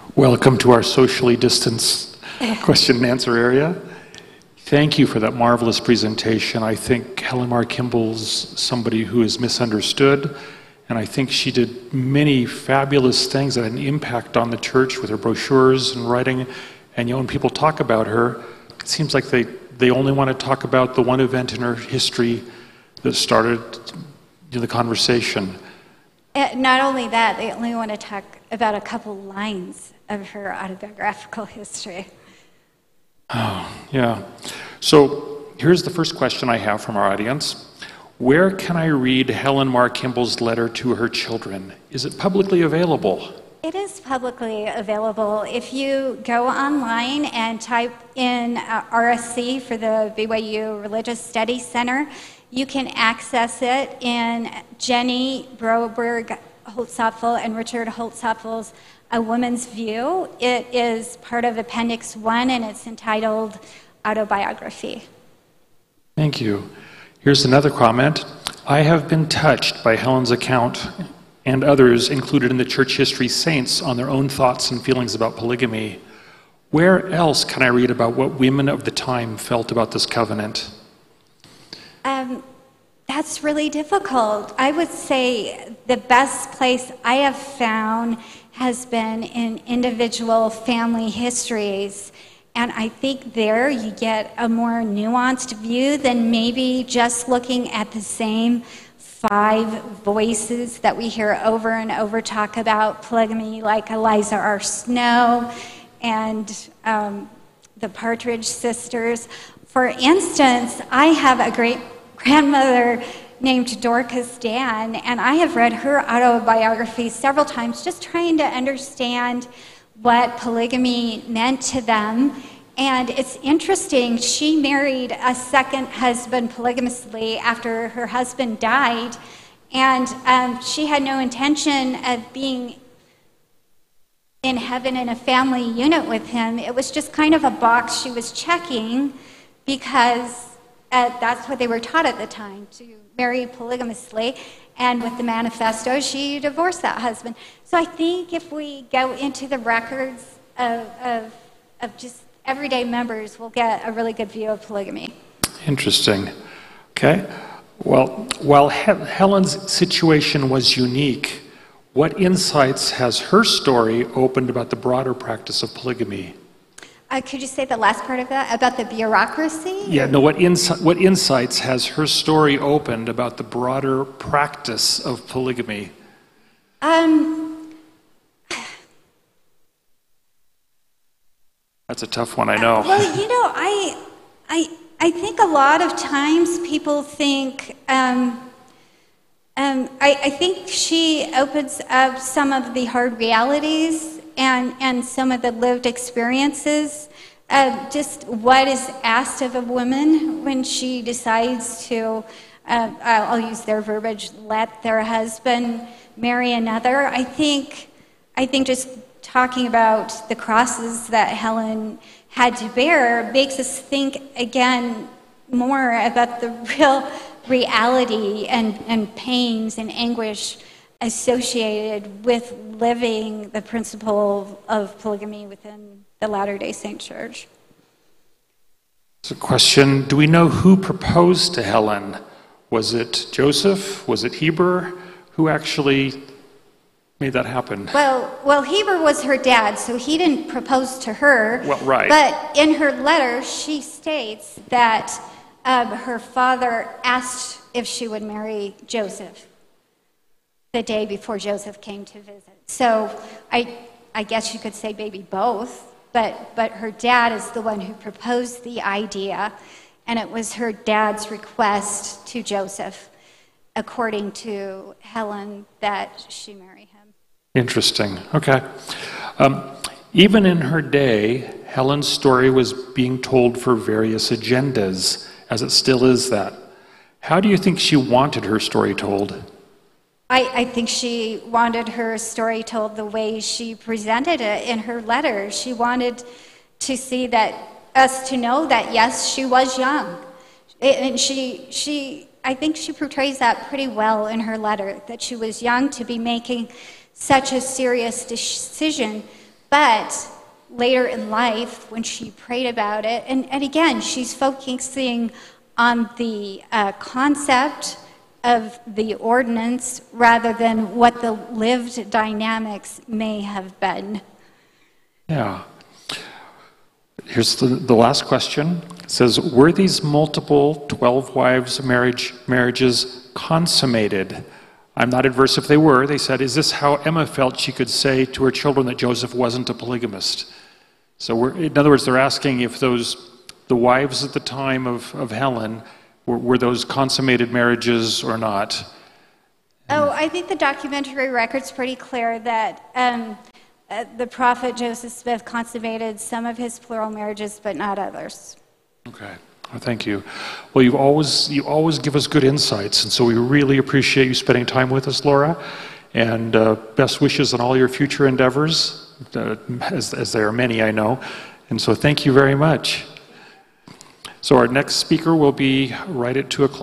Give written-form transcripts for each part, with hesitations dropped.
Welcome to our socially distanced question and answer area. Thank you for that marvelous presentation. I think Helen Mar Kimball's somebody who is misunderstood, and I think she did many fabulous things that had an impact on the church with her brochures and writing. And when people talk about her, it seems like they only want to talk about the one event in her history that started the conversation. Not only that, they only want to talk about a couple lines of her autobiographical history. Oh, yeah. So here's the first question I have from our audience. Where can I read Helen Mar Kimball's letter to her children? Is it publicly available? It is publicly available. If you go online and type in RSC for the BYU Religious Studies Center, you can access it in Jenny Broberg Holtzapfel and Richard Holtzapfel's A Woman's View. It is part of Appendix 1, and it's entitled Autobiography. Thank you. Here's another comment. I have been touched by Helen's account and others included in the church history saints on their own thoughts and feelings about polygamy. Where else can I read about what women of the time felt about this covenant? That's really difficult. I would say the best place I have found has been in individual family histories. And I think there you get a more nuanced view than maybe just looking at the same 5 voices that we hear over and over talk about polygamy, like Eliza R. Snow and the Partridge Sisters. For instance, I have a great grandmother named Dorcas Dan, and I have read her autobiography several times just trying to understand what polygamy meant to them. And it's interesting, she married a second husband polygamously after her husband died, and she had no intention of being in heaven in a family unit with him. It was just kind of a box she was checking because that's what they were taught at the time, to marry polygamously. And with the manifesto, she divorced that husband. So I think if we go into the records of just everyday members, we'll get a really good view of polygamy. Interesting. Okay. Well, while Helen's situation was unique, what insights has her story opened about the broader practice of polygamy? Could you say the last part of that, about the bureaucracy? Yeah, no, what insights has her story opened about the broader practice of polygamy? That's a tough one, I know. Well, you know, I think a lot of times people think, I think she opens up some of the hard realities and some of the lived experiences, just what is asked of a woman when she decides to, I'll use their verbiage, let their husband marry another. I think just talking about the crosses that Helen had to bear makes us think again more about the real reality and pains and anguish associated with living the principle of polygamy within the Latter-day Saint Church. It's a question, do we know who proposed to Helen? Was it Joseph? Was it Heber? Who actually made that happen? Well, Heber was her dad, so he didn't propose to her. Well, right. But in her letter, she states that her father asked if she would marry Joseph the day before Joseph came to visit. So I guess you could say maybe both, but her dad is the one who proposed the idea, and it was her dad's request to Joseph, according to Helen, that she marry him. Interesting. Okay. Even in her day, Helen's story was being told for various agendas, as it still is that. How do you think she wanted her story told? I think she wanted her story told the way she presented it in her letter. She wanted to see us to know that, yes, she was young. And I think she portrays that pretty well in her letter, that she was young to be making such a serious decision. But later in life, when she prayed about it, and again, she's focusing on the concept of the ordinance rather than what the lived dynamics may have been. Yeah. Here's the last question. It says, were these multiple 12 wives marriages consummated? I'm not adverse if they were. They said, is this how Emma felt she could say to her children that Joseph wasn't a polygamist? So in other words, they're asking if the wives at the time of Helen, were those consummated marriages or not? Oh, I think the documentary record's pretty clear that the prophet Joseph Smith consummated some of his plural marriages, but not others. Okay. Well, thank you. Well, you always give us good insights, and so we really appreciate you spending time with us, Laura. And best wishes on all your future endeavors, as there are many, I know. And so thank you very much. So our next speaker will be right at 2 o'clock.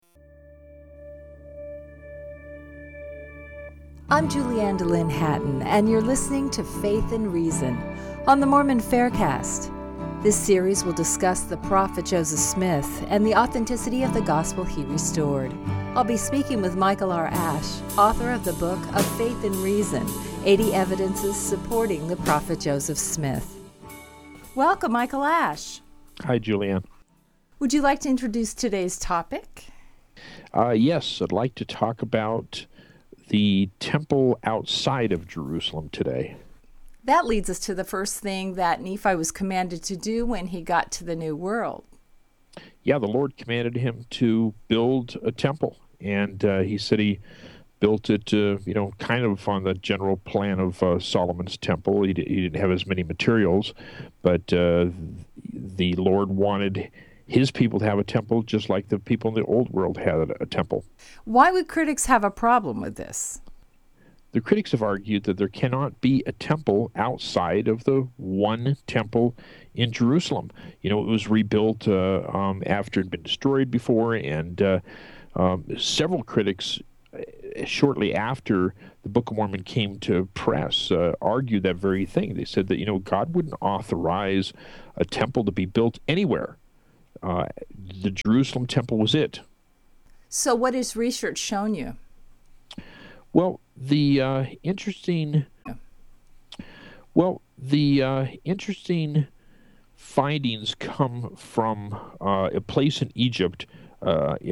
I'm Julianne DeLynn Hatton, and you're listening to Faith and Reason on the Mormon Faircast. This series will discuss the prophet Joseph Smith and the authenticity of the gospel he restored. I'll be speaking with Michael R. Ash, author of the book of Faith and Reason, 80 Evidences Supporting the Prophet Joseph Smith. Welcome, Michael Ash. Hi, Julianne. Would you like to introduce today's topic? Yes, I'd like to talk about the temple outside of Jerusalem today. That leads us to the first thing that Nephi was commanded to do when he got to the New World. Yeah, the Lord commanded him to build a temple, and he said he built it, kind of on the general plan of Solomon's temple. He didn't have as many materials, but the Lord wanted his people to have a temple just like the people in the old world had a temple. Why would critics have a problem with this? The critics have argued that there cannot be a temple outside of the one temple in Jerusalem. It was rebuilt after it had been destroyed before, and several critics, shortly after the Book of Mormon came to press, argued that very thing. They said that, God wouldn't authorize a temple to be built anywhere. The Jerusalem temple was it. So what has research shown you? Well, the interesting findings come from a place in Egypt